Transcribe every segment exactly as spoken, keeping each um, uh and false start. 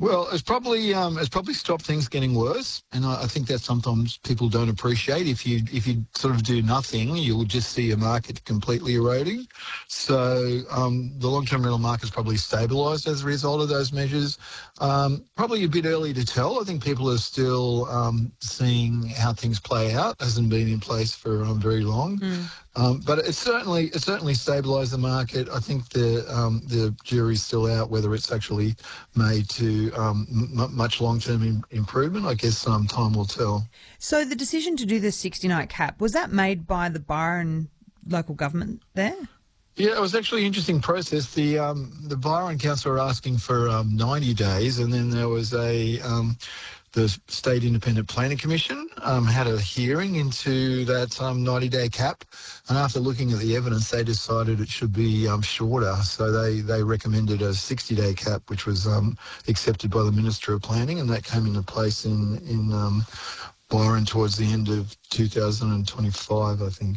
Well, it's probably um, it's probably stopped things getting worse, and I, I think that sometimes people don't appreciate. If you if you sort of do nothing, you'll just see a market completely eroding. So um, the long-term rental market's probably stabilised as a result of those measures. Um, probably a bit early to tell. I think people are still um, seeing how things play out. It hasn't been in place for um, very long. Mm. Um, but it's certainly it certainly stabilised the market. I think the um, the jury's still out whether it's actually made to um, m- much long-term im- improvement. I guess um, time will tell. So the decision to do the sixty-night cap, was that made by the Byron local government there? Yeah, it was actually an interesting process. The um, the Byron Council were asking for um, ninety days, and then there was a um, the State Independent Planning Commission um, had a hearing into that um, ninety-day cap, and after looking at the evidence, they decided it should be um, shorter. So they, they recommended a sixty-day cap, which was um, accepted by the Minister of Planning, and that came into place in in um, Byron towards the end of two thousand twenty-five, I think.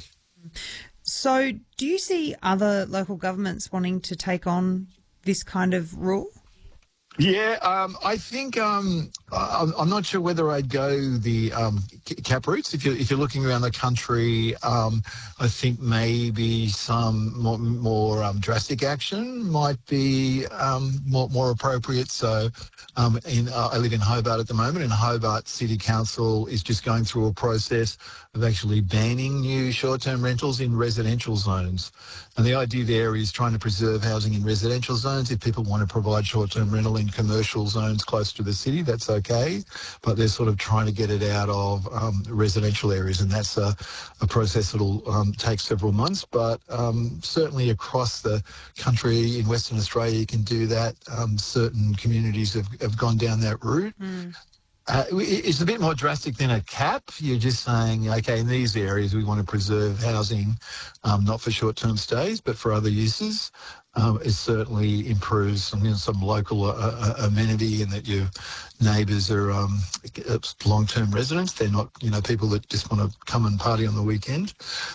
So do you see other local governments wanting to take on this kind of rule? Yeah, um, I think um, I'm, I'm not sure whether I'd go the um, cap routes. If you're, if you're looking around the country, um, I think maybe some more, more um, drastic action might be um, more, more appropriate. So um, in, uh, I live in Hobart at the moment, and Hobart City Council is just going through a process of actually banning new short-term rentals in residential zones. And the idea there is trying to preserve housing in residential zones. If people want to provide short-term rental in commercial zones close to the city, that's okay. But they're sort of trying to get it out of um, residential areas, and that's a, a process that'll um, take several months. But um, certainly across the country in Western Australia, you can do that. Um, certain communities have, have gone down that route. Mm. Uh, it's a bit more drastic than a cap. You're just saying, okay, in these areas we want to preserve housing, um, not for short-term stays, but for other uses. Um, it certainly improves some, you know, some local uh, uh, amenity, in that your neighbours are um, long-term residents. They're not, you know, people that just want to come and party on the weekend.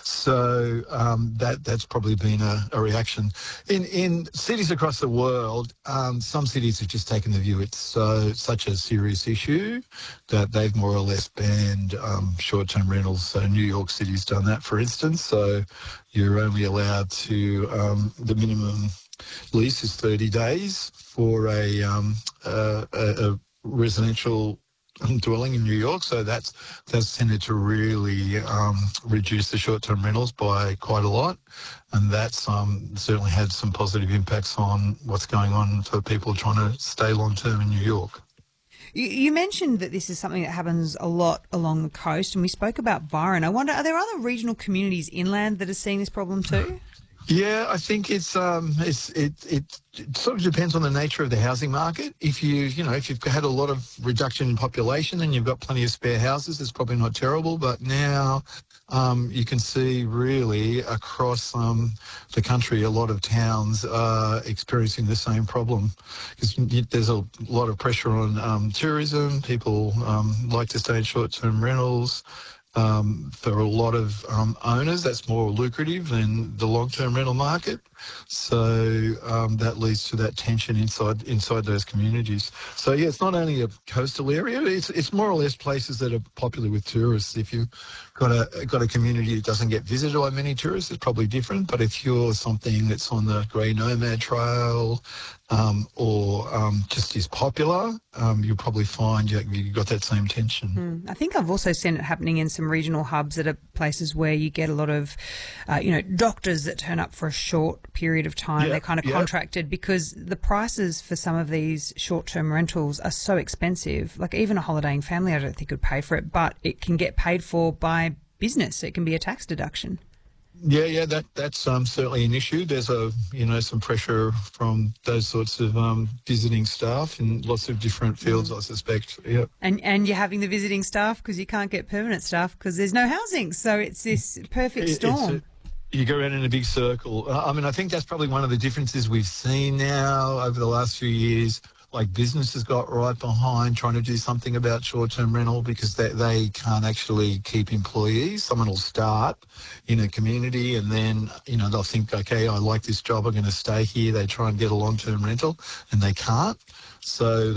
So um, that that's probably been a, a reaction. In in cities across the world, um, some cities have just taken the view it's so such a serious issue that they've more or less banned um, short-term rentals. So New York City's done that, for instance. So you're only allowed to, um, the minimum lease is thirty days for a, um, a, a residential dwelling in New York. So that's that's tended to really um, reduce the short-term rentals by quite a lot. And that's um, certainly had some positive impacts on what's going on for people trying to stay long-term in New York. You mentioned that this is something that happens a lot along the coast, and we spoke about Byron. I wonder, are there other regional communities inland that are seeing this problem too? Yeah, I think it's um, it's it, it it sort of depends on the nature of the housing market. If you you know if you've had a lot of reduction in population and you've got plenty of spare houses, it's probably not terrible. But now um, you can see really across um, the country, a lot of towns are experiencing the same problem, because there's a lot of pressure on um, tourism. People um, like to stay in short-term rentals. Um, for a lot of um, owners, that's more lucrative than the long-term rental market. So um, that leads to that tension inside inside those communities. So yeah, it's not only a coastal area; it's it's more or less places that are popular with tourists. If you've got a got a community that doesn't get visited by many tourists, it's probably different. But if you're something that's on the Grey Nomad Trail, um, or um, just is popular, um, you'll probably find you, you've got that same tension. Mm. I think I've also seen it happening in some regional hubs that are places where you get a lot of, uh, you know, doctors that turn up for a short period of time. Yeah, They're kind of yeah. contracted because the prices for some of these short-term rentals are so expensive. Like even a holidaying family, I don't think could pay for it, but it can get paid for by business. It can be a tax deduction. Yeah, yeah, that that's um, certainly an issue. There's a you know some pressure from those sorts of um, visiting staff in lots of different fields, mm. I suspect. Yeah, and and you're having the visiting staff because you can't get permanent staff because there's no housing. So it's this perfect it, storm. A, you go around in a big circle. I mean, I think that's probably one of the differences we've seen now over the last few years. Like businesses got right behind trying to do something about short-term rental because they, they can't actually keep employees. Someone will start in a community and then, you know, they'll think, okay, I like this job, I'm going to stay here. They try and get a long-term rental and they can't. So